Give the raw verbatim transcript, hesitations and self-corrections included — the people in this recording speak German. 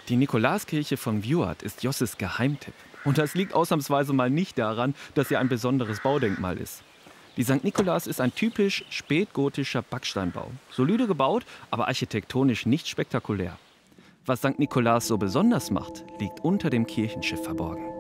Die Nikolauskirche von Vuart ist Josses Geheimtipp. Und das liegt ausnahmsweise mal nicht daran, dass sie ein besonderes Baudenkmal ist. Die Sankt Nikolaus ist ein typisch spätgotischer Backsteinbau. Solide gebaut, aber architektonisch nicht spektakulär. Was Sankt Nikolaus so besonders macht, liegt unter dem Kirchenschiff verborgen.